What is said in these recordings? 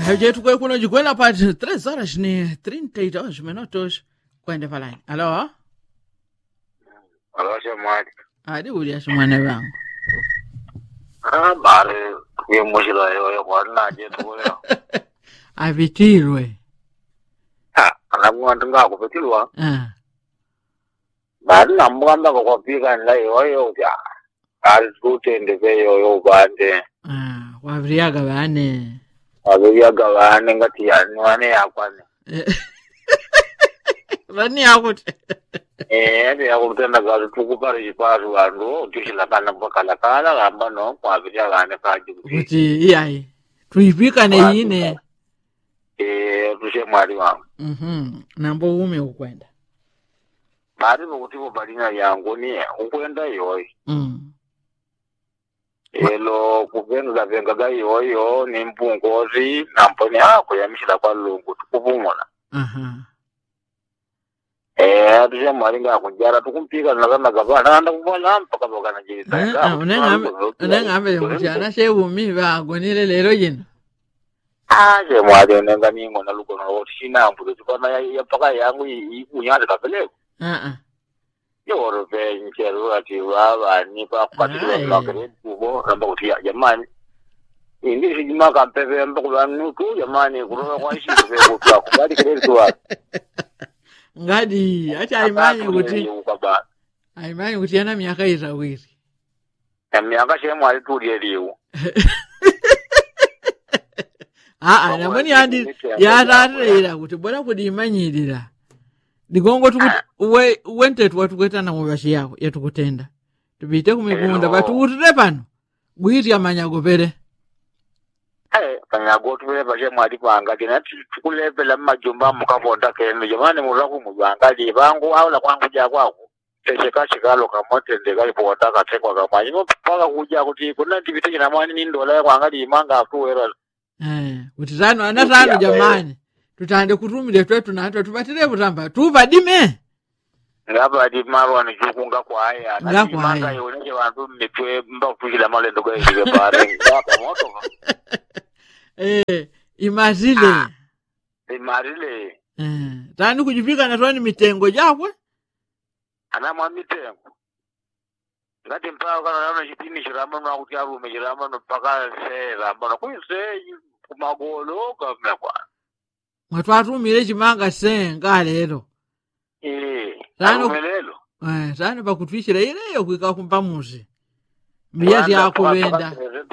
A gente foi quando de Goiânia para 3 horas e 32 minutos. Quando falar. Alô? Alô, chamado. Ali uri ashimwana bangu. Bari, kuyemushila yo kwana je tuyo. Avitirwe. Anakuwa ndinga kupetilwa. Ah. Nambugamba ko pika nla yo bya. Ali tutende ke yo bande. Ah, wavriyaga bane. Abiyaga bane ngati yanwane yakwane. Bani yakuthi. Ndi yakutenda gazi tukupari chiparu vanhu tishila kana kala gamba no kwabirya bane kaji Kuti iyayi. Tuipika neine. Tushe mwali wangu. Nambo ume ukwenda. Bari bokuti bobalina yangu ni ukwenda yoyi. Elo kuvenga venga yoyo ni mbungozi namponi kuyamishila kwa lungu tukuvumona. Tushe mwali nga kunjara tukumpika nakana gabana anda kubona mpaka bogana jisa. Unengambe mchana shevumi bagonile lero jino. Je mwali unenga ningo na luko na oshina mpuzo tukona ya paka yangu ikunyande kapeleko. Yoro pe nchero ati baba ni pa kwatilo lokere kubo namba kutia jamani. Indi sijima kampepe mbakula nutu jamani kuroga kwa ishi pe kutwa kubadi kile tuwa. Ngadi acha imani kuti. Imani kuti yana miaka izawiri. Miaka shemu alituli liu. Namoni andi yatarira kuti bora kuti imanyirira. Digongo tukuti uwente tukweta na mwashi yako yatukutenda. Tubite kumikunda batutire pano. Bwiri amanyago pere. Kanyago tubere baje mwali kwanga kina tukulepela majumba mukabonda kene jamani mulaku mubanga bangu au la kwangu ja kwako. Techeka chikalo kamote ndega ibonda katekwa kamanyi paka kuja kuti kuna tibite kina mwani ni ndola kwanga limanga atuwera. Kuti zano anatano jamani. Tutande kutumile twetu na hatu tubatire butamba tubadime ngaba di marwa ni jukunga kwa haya na manga yoneje bantu mitwe mba kujila malendo kwa hiyo bare ngaba moto imazile tani kujifika na twani mitengo jakwe ana mitengo ngati mpaka kana naona chipini chirama na kuti aru mejirama no paka se ramba ko se kumagolo kama kwa Mwatwatumile chimanga senga lero. Melelo. Sana pakutwishira ileyo kuika kumpamuzi. Miyazi yako wenda.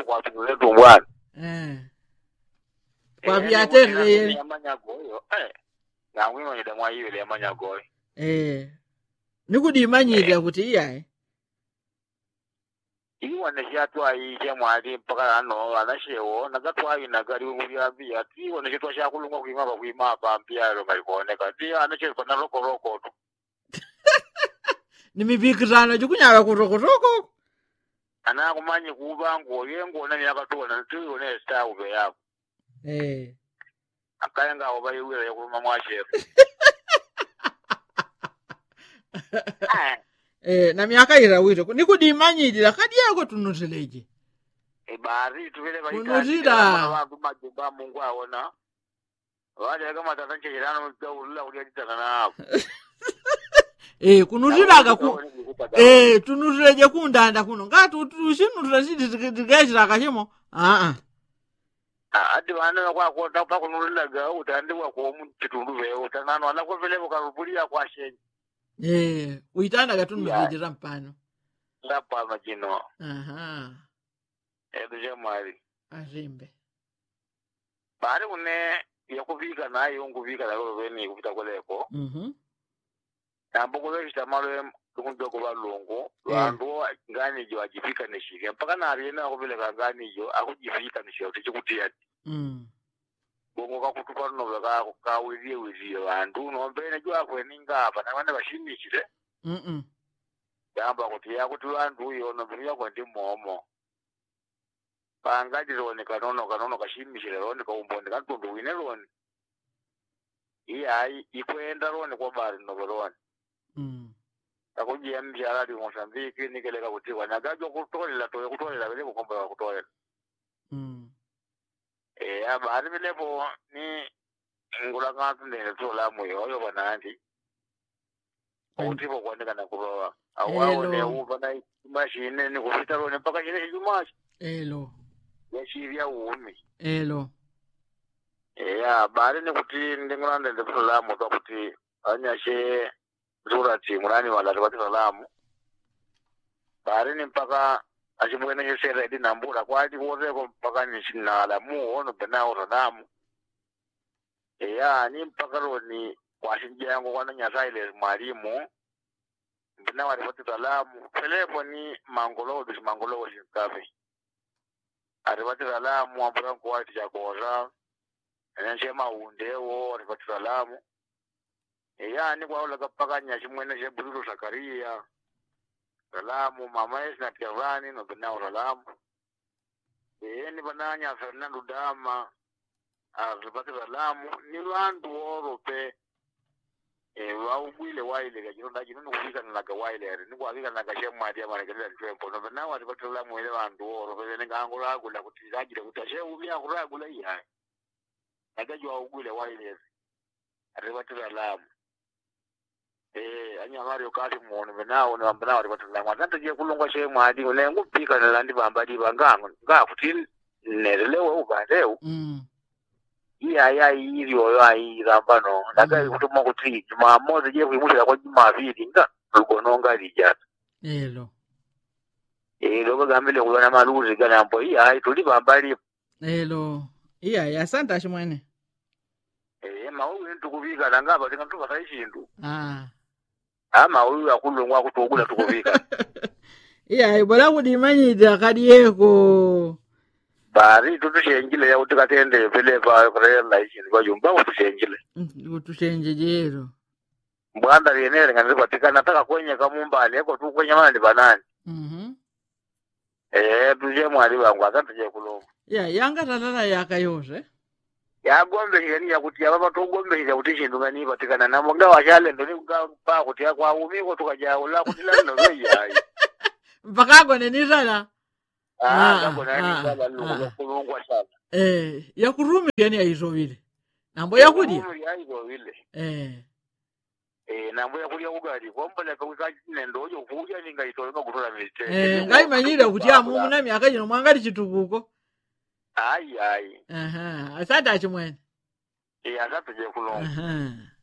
Kwa biatere. Na wino ni demwa hiyo ile amanyagoyo. Nikudi imanyira kuti iyaye. Iwa neshatwa ije mwali mpaka ano anashewo nagatwa inagari uri ati iwa neshatwa shakulunga kuima pambia ro maliboneka ati anachezwa na roko tu. Nimibikirana jukunyaba kuroko. Ana kumanye kuba ngo yengo nani yakatona tuyo ne sta ube yako. Akayenga obayiwira yakuluma mwashefu. Na miaka irawire nikudi imanyirira kadi yako tunuzeleje bari tuvele bali kunuzira abantu majumba Mungu aona wale kama tatanche jirano mtaulula uliyajitana nao kunuzira tunuzileje kundanda kuno ngati tushinu tutazidi tikajira kashimo ati vana kwa kota pa kunulila ga utandikwa kwa kitundu veo utanano anakuvele bukarubulia kwa shenyi uitanda katunuzira mpano lapa majino je mwali azimbe bari une yakuvika nayo nguvika lalo veni kupita koleko nambo veshita malo kunjo kwa lungu wandu ngani jo ajifika neshike mpaka na arena akuvile ngani jo akujifika neshike tichikutia bongo kakutupa no baka kawirie wandu nombene jo akweninga apa na bana bashimishire yamba kuti yakuti wandu yo no biriya kwandi momo panga dirone kanono kashimishire rone kaumbonde kantundu wine rone iya ikwenda rone kwa bari no rone akujia mjara di Mozambique nikeleka kuti wanagajo kutolela bele kukomba kutolela Bari bilepo ni ngula ngatu ndene tola moyo banandi. Utipo kuandika na kuroa. Awao ne uva na mashine ni kufita rone mpaka chile hijumashi. Elo. Yashivya uumi. Elo. Bari ni kuti ndengula ndende tola moyo kuti anyashe zurati mulani wala rwati salamu. Bari ni mpaka ashimwene yesera edi nambura kwa adi kuoteko mpaka nishina alamu ono benao salamu. Ni mpaka roni kwa shinjia yangu kwa nanyasa ile mwalimu mbina warifati salamu telepo ni mangolo shinkafi arifati salamu wambura kwa iti chakoza nyanshema undewo warifati salamu ni kwa ula kapaka nyashimwene shebuzuru Sakaria salamu mama esi na tiavani no benao salamu ni bananya Fernando Dama arifati salamu ni wandu orope waugwile waile kajinonda jinono kufika nalaga waile yari niku wafika nalaga shemu hati ya marekelea ntwempo no na wati patula mwele wandu oro pele nga angu ragula kutizajile kutashemu vya kuragula iya nagaji waugwile waile yari aripatula lamu anya mario kasi mwonu benao ni wambana waripatula lamu atanta jie kulungwa shemu hati ulengu pika nalandi bambadi bangangu nga kutili nerelewa ubandeu iya iriyo ayirambano ndaga kutuma kuti Jumamosi je kuimushira kwa Jumapili nga lugononga lijata elo bagambile kulwana maluzi ganambo iya tuli bambali elo iya asante ashimwene mawu ntukuvika nangaba tingantuka saishindu uyu akulungwa kutugula tukuvika iya ibola kudimanyida kadiyeko bari tutushenjile ya utikatende pele pa kurela ichi kwa jumba utushenje jero mbanda rienere ngani patika nataka kwenye kamumbali yako tu kwenye mali banani tuje mwali wangu asante je kuloma yanga tatala yakayose ya gombe heri ya kutia baba to gombe ya kuti chindu ngani patika na monga wachale ndo ni pa kutia kwa umiko tukajaula kutila ndo yayi mpaka gone nizala ya kurumi yani aizovile nambo ya kudi nambo ya kudi ya ugali kwa mbele kwa wikaji nendojo kuja ninga itolenga kutola miste ngai manyira kutia mumu nami akajino mwangali chitukuko ai asante achimwene asante je kulonga